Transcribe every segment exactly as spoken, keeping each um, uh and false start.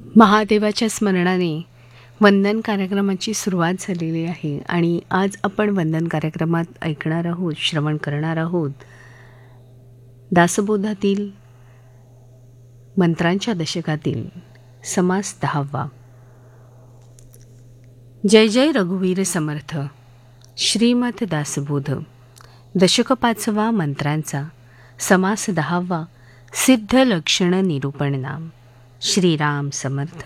महादेवाच्या स्मरणाने वंदन कार्यक्रमाची सुरुवात झालेली आहे आणि आज आपण वंदन कार्यक्रमात ऐकणार आहोत, श्रवण करणार आहोत दासबोधातील मंत्रांच्या दशकातील समास दहावा. जय जय रघुवीर समर्थ. श्रीमत दासबोध दशक पाचवा, मंत्रांचा समास दहावा, सिद्ध लक्षण निरूपण नाम. श्रीराम समर्थ.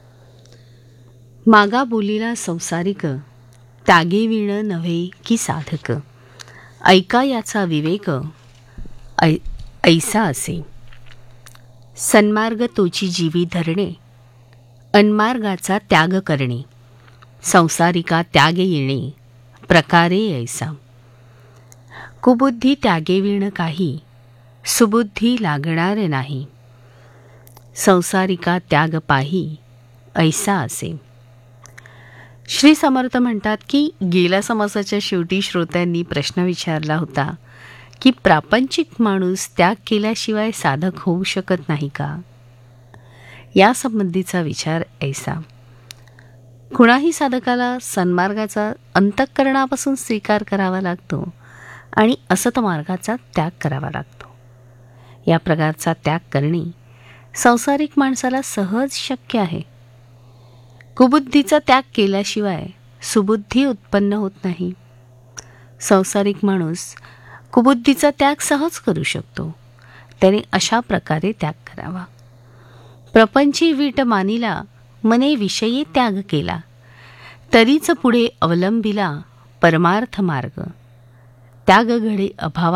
मागा बोलीला संसारिक, त्यागे विण नव्हे की साधक. ऐका याचा विवेक, ऐ ऐसा असे. सन्मार्ग तोची जीवी धरणे, अनमार्गाचा त्याग करणे. संसारिका त्यागे येणे, प्रकारे ऐसा. कुबुद्धी त्यागे विण काही, सुबुद्धी लागणार नाही. संसारिका त्याग पाही, ऐसा असे. श्री समर्थ म्हणतात की गेल्या समासाच्या शेवटी श्रोत्यांनी प्रश्न विचारला होता की प्रापंचिक माणूस त्याग केल्याशिवाय साधक होऊ शकत नाही का. यासंबंधीचा विचार ऐसा. कुणाही साधकाला सन्मार्गाचा अंतःकरणापासून स्वीकार करावा लागतो आणि असत मार्गाचा त्याग करावा लागतो. या प्रकारचा त्याग करणे सांसारिक माणसाला सहज शक्य आहे. कुबुद्धीचा त्याग केल्याशिवाय सुबुद्धी उत्पन्न होत नाही. सांसारिक माणूस कुबुद्धीचा त्याग सहज करू शकतो. त्याने अशा प्रकारे त्याग करावा. प्रपंची वीट मानिला, मने विषयी त्याग केला. तरीच पुढे अवलंबिला परमार्थ मार्ग. त्याग घडे अभावा